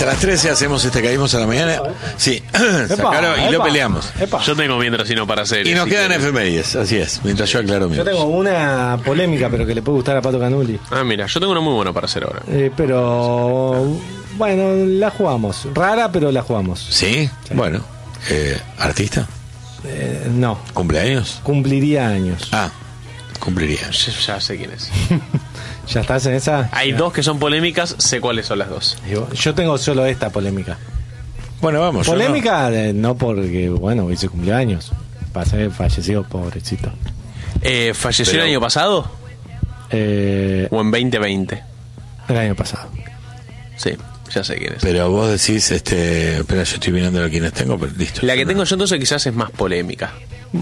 Hasta las 13 hacemos Caímos a la mañana. Sí, sacalo y lo peleamos. Yo tengo mientras sino para hacer. Y nos quedan efemérides, así es, mientras yo aclaro mi. Yo tengo una polémica, pero que le puede gustar a Pato Canuli. Ah, mira, yo tengo una muy buena para hacer ahora. Pero bueno, la jugamos. Rara, pero la jugamos. ¿Sí? Bueno. ¿Artista? No. ¿Cumpleaños? Cumpliría años. Cumpliría. Ya sé quién es. ¿Ya estás en esa? Hay dos que son polémicas, sé cuáles son las dos. Yo tengo solo esta polémica. Bueno, vamos. Polémica no porque, bueno, hice cumpleaños. Falleció, pobrecito. ¿Falleció el año pasado? ¿O en 2020? El año pasado. Sí, ya sé quién es. Pero vos decís, espera, yo estoy mirando a quienes tengo, pero listo. La que tengo yo entonces quizás es más polémica.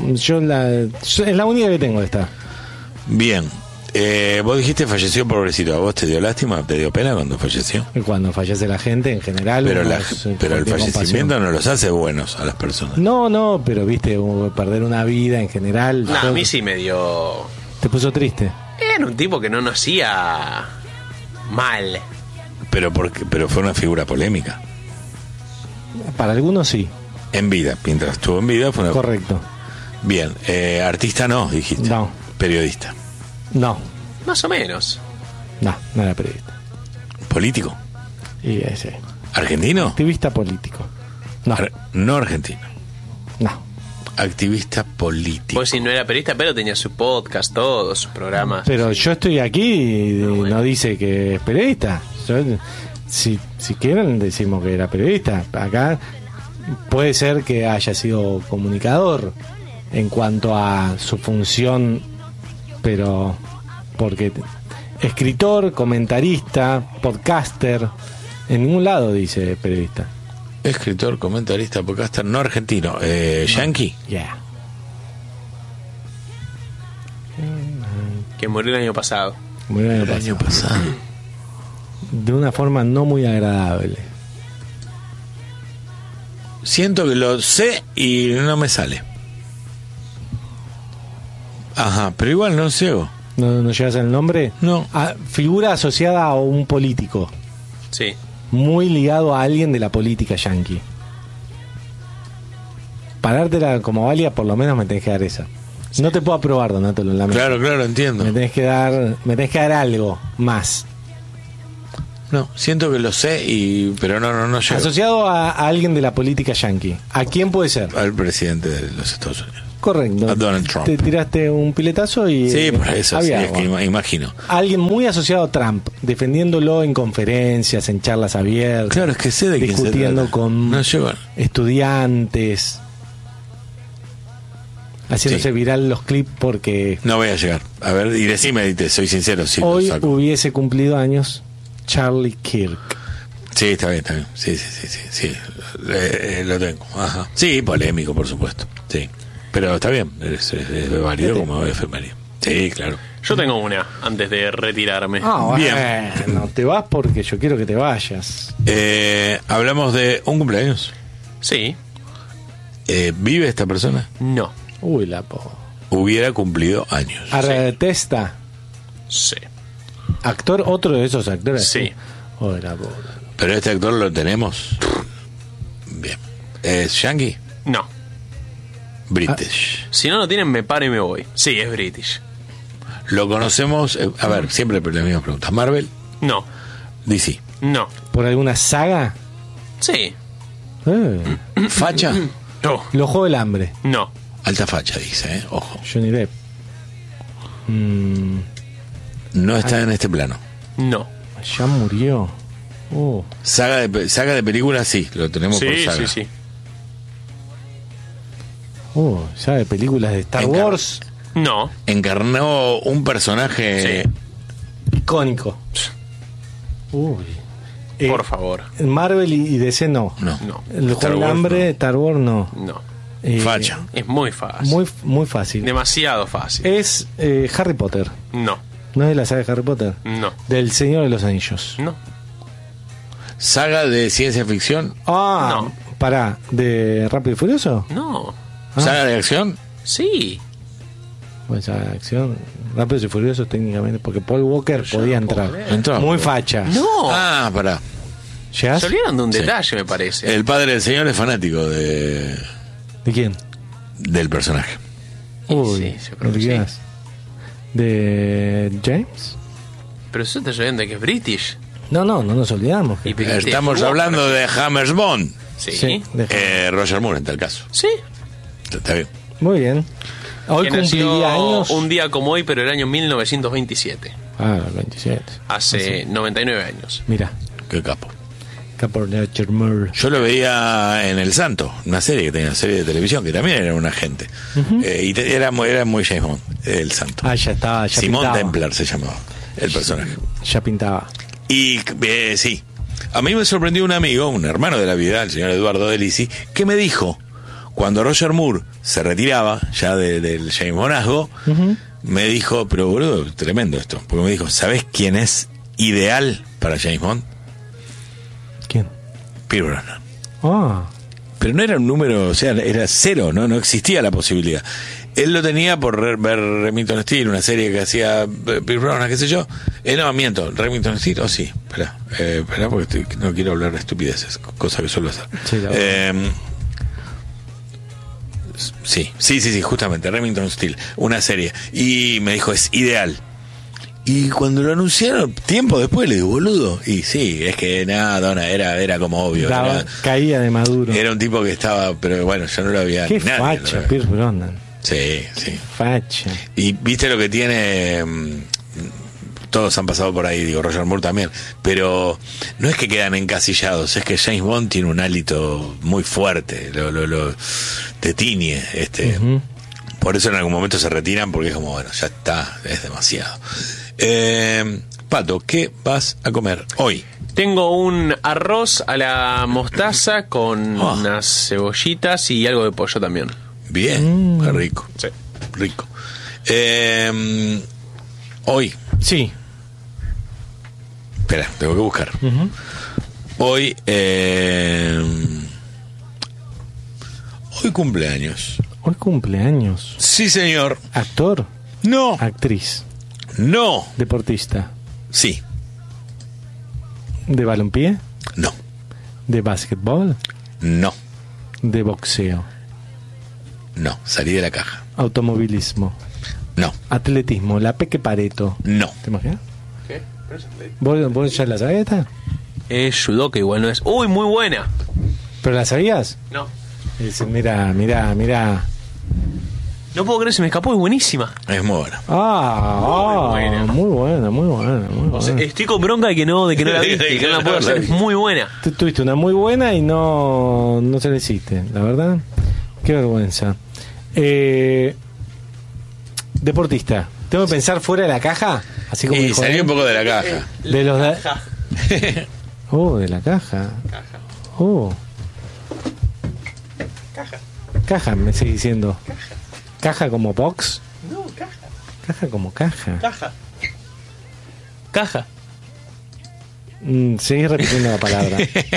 Es la única que tengo esta. Bien. Vos dijiste falleció pobrecito. ¿A vos te dio lástima? ¿Te dio pena cuando falleció? Cuando fallece la gente en general. Pero el fallecimiento no los hace buenos a las personas. No, pero viste, perder una vida en general. No, a mí sí me dio. ¿Te puso triste? Era un tipo que no nacía mal. Pero fue una figura polémica. Para algunos sí. En vida, mientras estuvo en vida fue una. Correcto. Bien, artista no, dijiste. No. Periodista. No. Más o menos. No era periodista. ¿Político? Y ese. ¿Argentino? Activista político. No. No argentino. No. Activista político. Pues si no era periodista, pero tenía su podcast, todos sus programas. Pero yo estoy aquí y no dice que es periodista. Si quieren decimos que era periodista. Acá puede ser que haya sido comunicador en cuanto a su función, pero porque escritor, comentarista, podcaster, en ningún lado dice periodista. Escritor, comentarista, podcaster, no argentino, yankee. Yeah. Que murió el año pasado. Murió el año pasado. De una forma no muy agradable. Siento que lo sé y no me sale. Ajá, pero igual no ciego. ¿No llegas al nombre? No. Figura asociada a un político. Sí. Muy ligado a alguien de la política yanqui. Parártela como válida, por lo menos me tenés que dar esa. Sí. No te puedo aprobar, Donato, lo lamento. Claro, entiendo. Me tenés que dar algo más. No, siento que lo sé pero no llego. Asociado a alguien de la política yanqui. ¿A quién puede ser? Al presidente de los Estados Unidos. Correcto. A Donald Trump. Te tiraste un piletazo y... Sí, por eso, había sí, es que imagino. Alguien muy asociado a Trump, defendiéndolo en conferencias, en charlas abiertas. Claro, es que sé de quién se discutiendo trata. con No estudiantes, haciéndose viral los clips porque... No voy a llegar. A ver, y decime, soy sincero. Sí, hoy hubiese cumplido años Charlie Kirk. Sí, está bien. Sí. Lo tengo. Ajá. Sí, polémico, por supuesto. Sí. Pero está bien, es válido como efeméride. Sí, claro. Yo tengo una antes de retirarme. Bien. No te vas porque yo quiero que te vayas. Hablamos de un cumpleaños. Sí. ¿Vive esta persona? No. Uy, la po. Hubiera cumplido años. Artesta. Sí. ¿Actor? ¿Otro de esos actores? Sí. Uy, la po. Pero este actor lo tenemos. Bien. ¿Es yankee? No. British. Si no lo tienen, me paro y me voy. Sí, es British. Lo conocemos, a ver, siempre las mismas preguntas. ¿Marvel? No. DC. No. ¿Por alguna saga? Sí. ¿Facha? No. Los Juegos del Hambre. No. Alta facha, dice, ojo. Johnny Depp. No está en este plano. No. Ya murió. Saga de películas, sí, lo tenemos por saga. Sí. Ya de películas de Star Wars. No. Encarnó un personaje icónico. Uy. Por favor. Marvel y DC no. No. El Juego del Hambre, no. Star Wars no. No. Facha. Es muy fácil. Muy fácil. Demasiado fácil. Es Harry Potter. No. ¿No es de la saga de Harry Potter? No. Del Señor de los Anillos. No. ¿Saga de ciencia ficción? No. Pará, ¿de Rápido y Furioso? No. ¿Saga de acción? Sí. Bueno, saga de acción. Rápidos y Furiosos técnicamente, porque Paul Walker podía entrar. Entró. Muy facha. No. Pará. ¿Llegás? Se olvidan de un Sí. detalle, me parece. El padre del señor es fanático ¿De quién? del personaje. Uy, Sí, yo creo ¿de que quién sí. es? ¿De James? Pero eso te olvidan de que es British. No nos olvidamos. Y Que... de Estamos Walker. hablando de James Bond. Sí. Roger Moore en tal caso. Sí. Está bien. Muy bien. Hoy Que nació cumpliría años. un día como hoy, pero el año 1927. Ah, el 27. Hace 99 años. Mira, Qué capo. Capo Roger Moore. Yo lo veía en El Santo, una serie que tenía, una serie de televisión, que también era un agente. Era muy James Bond, El Santo. Ah, ya estaba, ya Simón pintaba. Templar se llamaba el personaje. Ya pintaba. Y sí, a mí me sorprendió un amigo, un hermano de la vida, el señor Eduardo Delisi, que me dijo, cuando Roger Moore se retiraba ya del James Bondazgo, me dijo, pero boludo, tremendo esto, porque me dijo, ¿sabés quién es ideal para James Bond? ¿Quién? Pierce Brosnan. Ah, Pero no era un número, o sea, era cero, no existía la posibilidad. Él lo tenía por ver Remington Steele, una serie que hacía Pierce Brosnan, qué sé yo. No, miento, Remington Steele, sí, espera, porque no quiero hablar de estupideces, cosa que suelo hacer. Sí, la verdad. Sí, justamente, Remington Steele, una serie. Y me dijo, es ideal. Y cuando lo anunciaron, tiempo después, le digo, boludo. Y sí, es que nada, era como obvio. caía de Maduro. Era un tipo que estaba, pero bueno, yo no lo había. Qué nadie facha, lo había. Pierce Brosnan. Sí. Facha. Y viste lo que tiene. Todos han pasado por ahí, digo, Roger Moore también. Pero no es que quedan encasillados, es que James Bond tiene un hálito muy fuerte. Te tiñe. Por eso en algún momento se retiran, porque es como, bueno, ya está, es demasiado. Pato, ¿qué vas a comer hoy? Tengo un arroz a la mostaza con unas cebollitas y algo de pollo también. Bien, qué rico. Sí. Rico. Hoy, Sí. espera, tengo que buscar. Hoy, hoy cumpleaños. Hoy cumpleaños. Sí, señor. Actor, No, actriz, no. deportista. Sí, ¿De balompié? no, ¿De básquetbol? no, ¿De boxeo? no. Salí de la caja. ¿Automovilismo? No, ¿Atletismo? ¿La Peque Pareto? no. ¿Te imaginas? ¿Qué? ¿Vos ya la sabías esta? Es judoka, igual no es. ¡Uy, muy buena! ¿Pero la sabías? No. Dice, mira. No puedo creer, se me escapó, es buenísima. Es muy buena. Muy buena. O sea, estoy con bronca de que no la viste, que no la puedo hacer. Es muy buena. Tú tuviste una muy buena y no se la hiciste, la verdad. Qué vergüenza. Deportista. ¿Tengo que pensar fuera de la caja? Así como Y dijo salí él. un poco de la caja. De los de la caja. Caja, me sigue diciendo. Caja como box. No, caja. Caja como caja. Caja. Seguís repitiendo la palabra.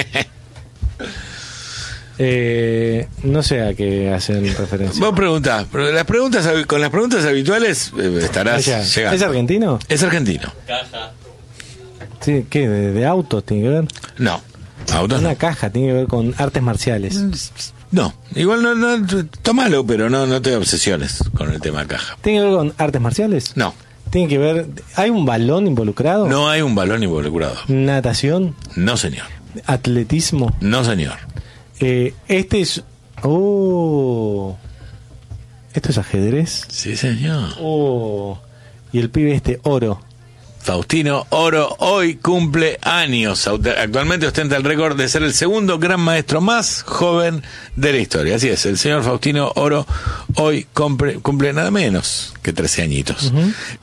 No sé a qué hacen referencia. Vos preguntás, pero con las preguntas habituales estarás Allá. llegando. ¿Es argentino? Es argentino. Sí, ¿qué? ¿De autos tiene que ver? No. Autos Una no. caja tiene que ver con artes marciales. No. Igual no, tómalo, pero no te obsesiones con el tema caja. ¿Tiene que ver con artes marciales? No. ¿Tiene que ver? ¿Hay un balón involucrado? No hay un balón involucrado. ¿Natación? No, señor. ¿Atletismo? No, señor. Este es... ¿Esto es ajedrez? Sí, señor. Y el pibe oro. Faustino Oro hoy cumple años. Actualmente ostenta el récord de ser el segundo gran maestro más joven de la historia. Así es, el señor Faustino Oro hoy cumple nada menos que 13 añitos.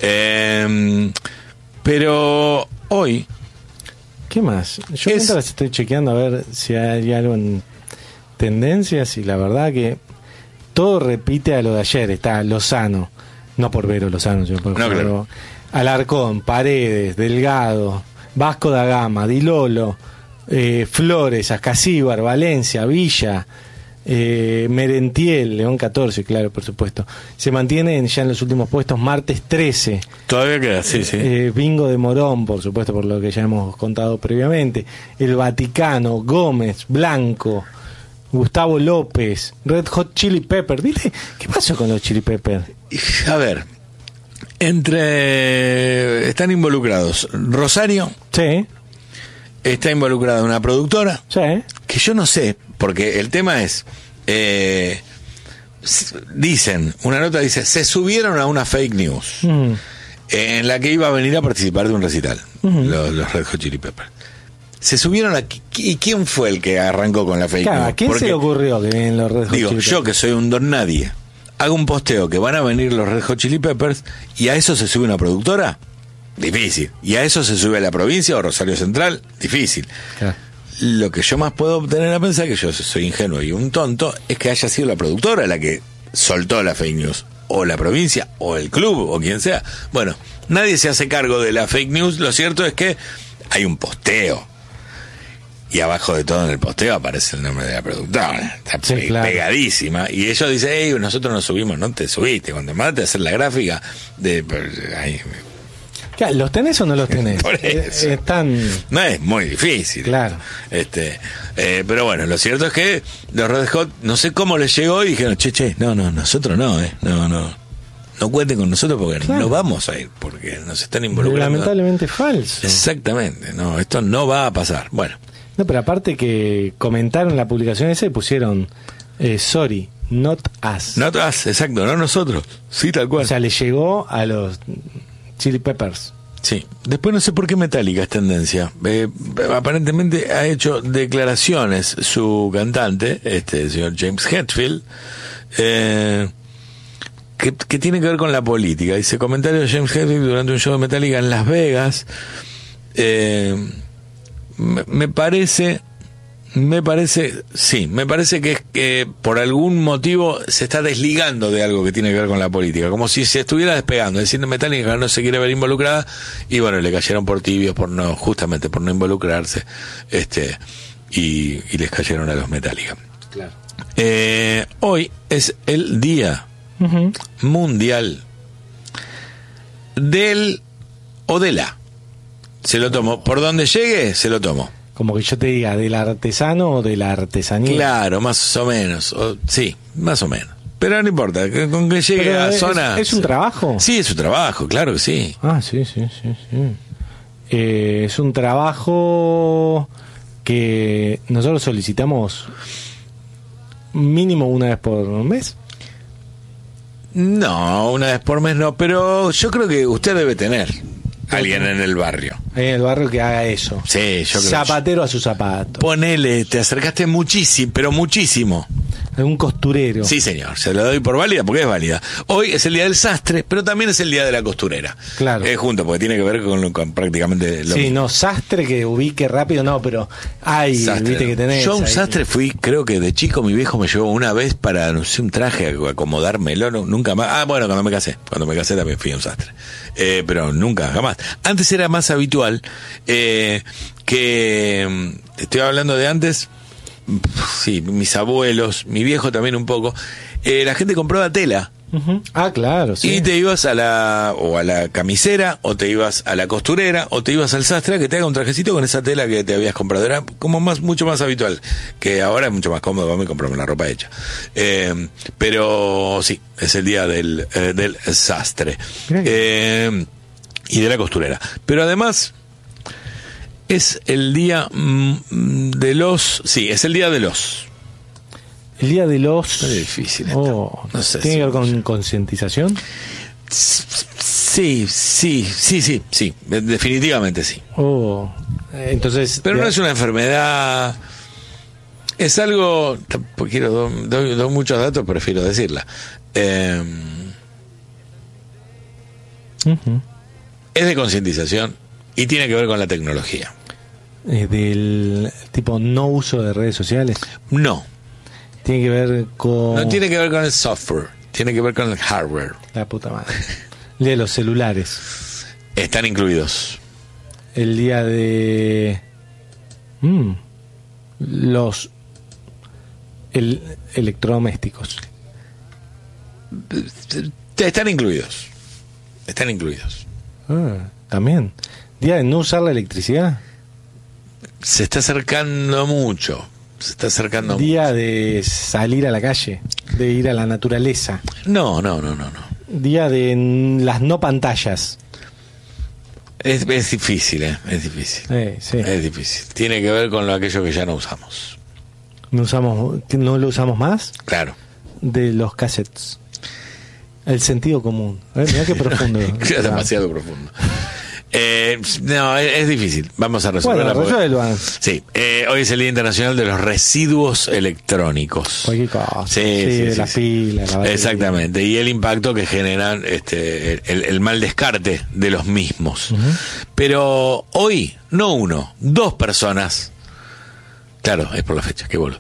Pero hoy... ¿Qué más? Yo mientras estoy chequeando a ver si hay algo en tendencias y la verdad que todo repite a lo de ayer. Está Lozano, no por Vero Lozano, sino por claro. Alarcón, Paredes, Delgado, Vasco da Gama, Di Lolo, Flores, Ascasíbar, Valencia, Villa, Merentiel, León 14, claro, por supuesto. Se mantiene ya en los últimos puestos. Martes 13. Todavía queda, sí. Bingo de Morón, por supuesto, por lo que ya hemos contado previamente. El Vaticano, Gómez, Blanco, Gustavo López, Red Hot Chili Pepper. ¿Viste? ¿Qué pasó con los Chili Pepper? A ver, están involucrados Rosario. Sí. Está involucrada una productora. Sí. Que yo no sé, porque el tema es, dicen, una nota dice, se subieron a una fake news en la que iba a venir a participar de un recital, los Red Hot Chili Peppers. Se subieron a... ¿Y quién fue el que arrancó con la fake news? ¿A quién se le ocurrió que vienen los Red Hot Chili Peppers? Yo que soy un don nadie, hago un posteo que van a venir los Red Hot Chili Peppers y a eso se sube una productora. Difícil. Y a eso se sube a la provincia o Rosario Central. Difícil. Claro. Lo que yo más puedo obtener a pensar, que yo soy ingenuo y un tonto, es que haya sido la productora la que soltó la fake news. O la provincia, o el club, o quien sea. Bueno, nadie se hace cargo de la fake news. Lo cierto es que hay un posteo. Y abajo de todo en el posteo aparece el nombre de la productora. Está pegadísima. Y ellos dicen, hey, nosotros nos subimos. No te subiste. Cuando mandaste a hacer la gráfica de... ¿Los tenés o no los tenés? Por eso. No es muy difícil. Claro. Pero bueno, lo cierto es que los Red Hot, no sé cómo les llegó y dijeron, no, nosotros no, no cuenten con nosotros porque no vamos a ir, porque nos están involucrando. Lamentablemente falso. Exactamente, no, esto no va a pasar. Bueno. No, pero aparte que comentaron la publicación esa y pusieron, sorry, not us. Not us, exacto, no nosotros. Sí, tal cual. O sea, le llegó a los Chili Peppers. Sí. Después no sé por qué Metallica es tendencia. Aparentemente ha hecho declaraciones su cantante, el señor James Hetfield, que tiene que ver con la política. Dice, comentario de James Hetfield durante un show de Metallica en Las Vegas. Me parece que por algún motivo se está desligando de algo que tiene que ver con la política, como si se estuviera despegando, diciendo Metallica no se quiere ver involucrada, y bueno, le cayeron por tibios justamente por no involucrarse, y les cayeron a los Metallica. Claro. Hoy es el día mundial del o de la. Se lo tomo, por donde llegue, se lo tomo. Como que yo te diga, ¿del artesano o de la artesanía? Claro, más o menos. Sí, más o menos. Pero no importa, con que llegue a zona... ¿Es un trabajo? Sí, es un trabajo, claro que sí. Ah, sí. Es un trabajo que nosotros solicitamos mínimo una vez por mes. No, una vez por mes no, pero yo creo que usted debe tener alguien en el barrio. En el barrio que haga eso. Sí, yo creo. Zapatero a su zapato. Ponele, te acercaste muchísimo, pero muchísimo. Algún costurero. Sí, señor, se lo doy por válida porque es válida. Hoy es el día del sastre, pero también es el día de la costurera. Claro. Junto, porque tiene que ver con prácticamente lo mismo. No, sastre que ubique rápido, no, pero hay, sastre, viste que tenés. Yo un sastre fui, creo que de chico mi viejo me llevó una vez para, no sé, un traje, acomodármelo, nunca más. Ah, bueno, cuando me casé también fui a un sastre. Pero nunca, jamás. Antes era más habitual que, estoy hablando de antes, sí, mis abuelos, mi viejo también un poco, la gente compraba tela. Ah, claro, sí. Y te ibas a la camisera, o te ibas a la costurera, o te ibas al sastre a que te haga un trajecito con esa tela que te habías comprado. Era como mucho más habitual, que ahora es mucho más cómodo para mí comprarme la ropa hecha. Pero sí, es el día del sastre y de la costurera. Pero además es el día de los... Sí, es el día de los... El día de los... Es difícil esto. No sé. ¿Tiene que ver con concientización? Sí. Definitivamente sí. Entonces... Pero no es una enfermedad... Es algo... Doy muchos datos, prefiero decirla. Es de concientización y tiene que ver con la tecnología. ¿Del tipo no uso de redes sociales? No. Tiene que ver con... No tiene que ver con el software, tiene que ver con el hardware. La puta madre. El día de los celulares. Están incluidos. El día de... los electrodomésticos. Están incluidos. Están incluidos. También. Día de no usar la electricidad. Se está acercando mucho. Se está acercando Día mucho. de salir a la calle, de ir a la naturaleza. No. Día de las no pantallas. Es difícil, es difícil. Sí. Es difícil. Tiene que ver con aquello que ya no usamos. ¿No lo usamos más? Claro. De los cassettes. El sentido común. Mirá qué profundo. Es demasiado profundo. No, es difícil. Vamos a resolverla. Bueno, resuelvan. Sí, hoy es el Día Internacional de los Residuos Electrónicos. Cualquier cosa. Sí, de las pilas, la batería. Exactamente. Y el impacto que generan el mal descarte de los mismos. Pero hoy, no uno, 2 personas. Claro, es por la fecha, qué boludo.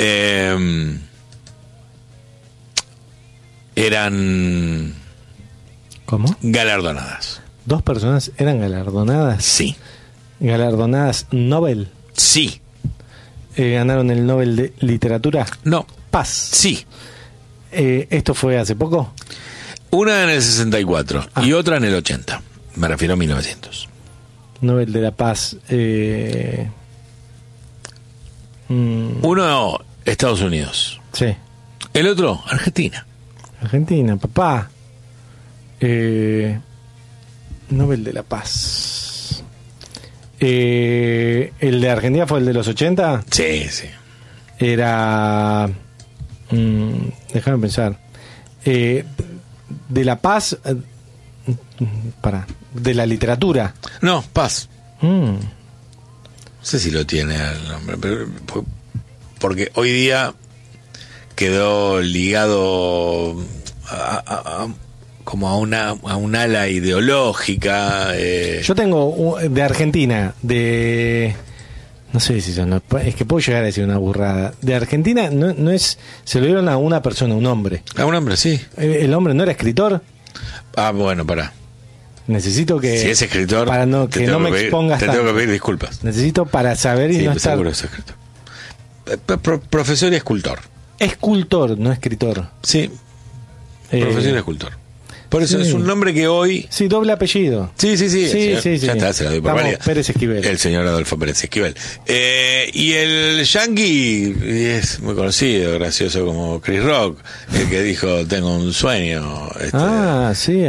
Eran ¿Cómo? galardonadas. 2 personas eran galardonadas. Sí. Galardonadas Nobel. Sí. Ganaron el Nobel de Literatura. No. Paz. Sí. ¿Esto fue hace poco? Una en el 64 y otra en el 80. Me refiero a 1900. Nobel de la Paz. Uno, Estados Unidos. Sí. El otro, Argentina. Argentina, papá. Nobel de la Paz. ¿El de Argentina fue el de los 80? Sí, sí. Era... déjame pensar. De la Paz... de la literatura. No, Paz. No sé si lo tiene el nombre, pero porque hoy día quedó ligado como a un ala ideológica. Yo tengo de Argentina, no sé si son, es que puedo llegar a decir una burrada. De Argentina no es, se lo dieron a una persona, un hombre. A un hombre, sí. El hombre no era escritor. Bueno, pará. Necesito que... Si es escritor, para que no me expongas te tanto. tengo que pedir disculpas. Necesito para saber y Sí, no estar... seguro es escritor. Profesor y escultor. Escultor, no escritor. Sí. Profesor y escultor. Por eso sí. es un nombre que hoy... Sí, doble apellido. Sí. Sí. Ya está, se la doy por Vamos, válida. Pérez Esquivel. El señor Adolfo Pérez Esquivel. Y el yankee es muy conocido, gracioso como Chris Rock, el que dijo, tengo un sueño. Sí,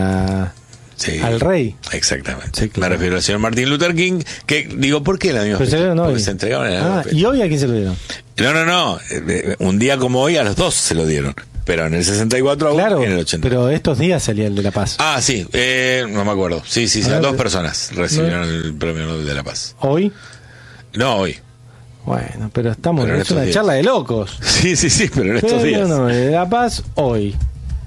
Sí, al rey. Exactamente. Sí, claro. Me refiero al señor Martin Luther King, que digo, ¿por qué la misma Pero se fecha? lo dieron Porque hoy. se entregaban en la misma fecha. ¿Y hoy a quién se lo dieron? No. Un día como hoy a los 2 se lo dieron. Pero en el 64 aún Claro, y en el 80. pero estos días salía el de La Paz. Sí, no me acuerdo. Sí, Ah, 2 personas recibieron el premio Nobel de la Paz. ¿Hoy? No, hoy. Bueno, pero estamos Pero en es estos una días. charla de locos. Sí, pero en estos días. No, el de La Paz hoy.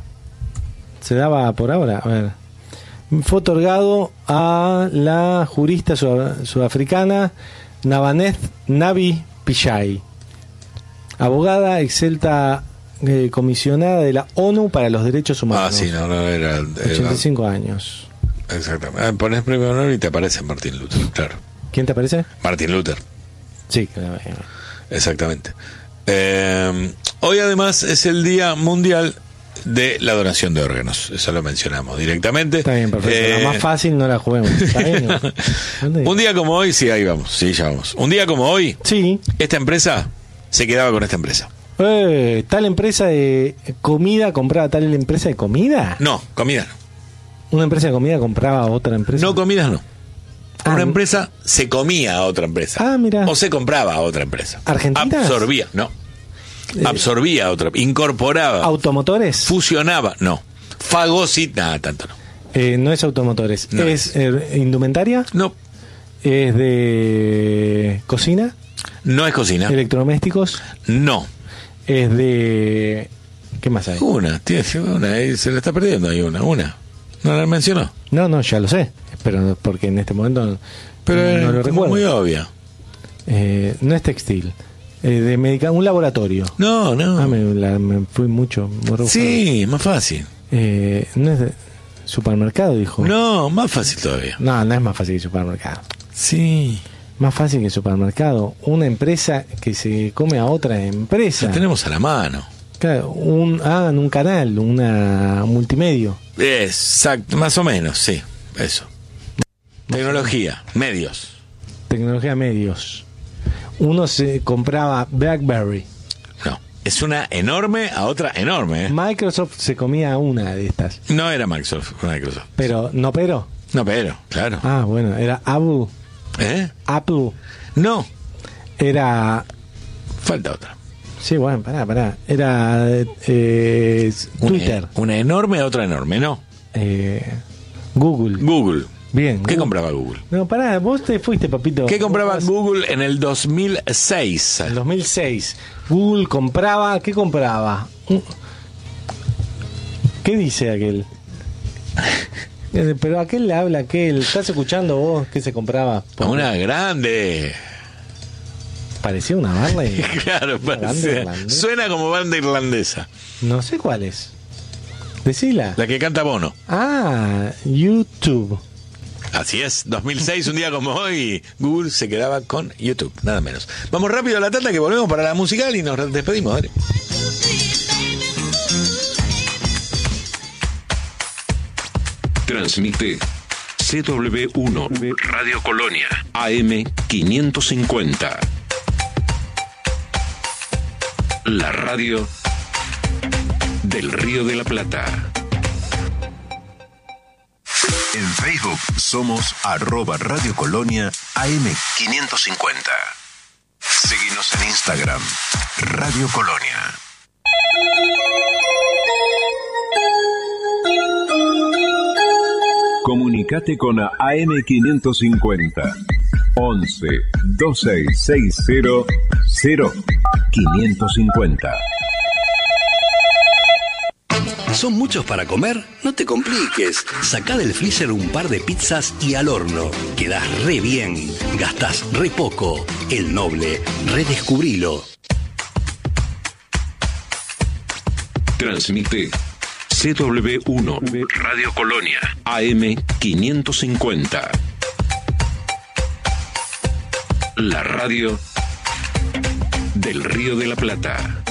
Se daba por ahora, a ver. Fue otorgado a la jurista sudafricana Navaneth Navi Pillay, abogada excelta comisionada de la ONU para los Derechos Humanos. Sí, no, era 85 años. Exactamente. Pones premio honor y te aparece Martin Luther, claro. ¿Quién te parece? Martin Luther, Sí, claro. exactamente. Hoy además es el Día Mundial de la Donación de Órganos. Eso lo mencionamos directamente. Está bien, perfecto. La más fácil no la juguemos. ¿Está bien? ¿No? Un día como hoy, sí, ahí vamos. Sí, ya vamos. Un día como hoy, Sí. esta empresa se quedaba con esta empresa. Tal empresa de comida compraba tal empresa de comida. No, comida no. Una empresa de comida compraba a otra empresa. No, comidas no. Ah, Una empresa se comía a otra empresa. Mira. O se compraba a otra empresa. ¿Argentinas? Absorbía, no. Absorbía a otra, incorporaba, ¿Automotores? fusionaba, no. Fagocita, tanto no. No es automotores. No ¿Es indumentaria? No, ¿Es de cocina? no es cocina. ¿Electrodomésticos? No. ¿Es de... ¿Qué más hay? Tiene una, se le está perdiendo ahí una. No la mencionó. No, ya lo sé. Pero porque en este momento Pero no lo como recuerdo. muy obvia. No es textil. De un laboratorio. No. Me fui mucho. Sí, más fácil. No es de supermercado, dijo. No, más fácil todavía. No es más fácil que supermercado. Sí. Más fácil que el supermercado. Una empresa que se come a otra empresa. Lo tenemos a la mano. Claro, en un canal, una multimedio. Exacto, más o menos, sí, eso. Tecnología, medios. Tecnología medios. Uno se compraba BlackBerry. No, es una enorme a otra enorme. Microsoft se comía una de estas. No era Microsoft. Pero, ¿no pero? No, pero, claro. Ah, bueno, era Apple. Apple. No, Era... falta otra. Sí, bueno, pará. Era Twitter. Una enorme a otra enorme, no. Google. Google. Bien. ¿Qué Google. compraba Google? No, pará, vos te fuiste, papito. ¿Qué compraba Vos- Google en el 2006? En 2006. Google compraba... ¿Qué compraba? ¿Qué dice aquel? Pero aquel le habla aquel. ¿Estás escuchando vos qué se compraba? Una grande. Parecía una barra y... Claro, Una banda parece. irlandesa. Suena como banda irlandesa. No sé cuál es. Decila. La que canta Bono. Ah, YouTube. Así es, 2006, un día como hoy, Google se quedaba con YouTube, nada menos. Vamos rápido a la tanda que volvemos para la musical y nos despedimos, dale. Transmite CW1 Radio Colonia AM 550. La radio del Río de la Plata. En Facebook somos @Radio Colonia AM 550. Seguinos en Instagram, Radio Colonia. Comunicate con AM 550 11 2660 0550. ¿Son muchos para comer? No te compliques. Sacá del freezer un par de pizzas y al horno. Quedás re bien. Gastás re poco. El Noble. Redescubrilo. Transmite CW1 Radio Colonia AM 550. La radio del Río de la Plata.